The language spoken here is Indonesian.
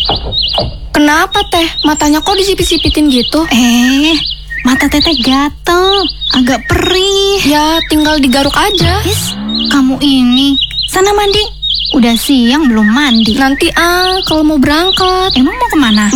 Kenapa teh? Matanya kok disipit-sipitin gitu? Mata teteh gatel, agak perih. Ya tinggal digaruk aja. Kamu ini, sana mandi. Udah siang belum mandi. Nanti kalau mau berangkat. Emang mau kemana?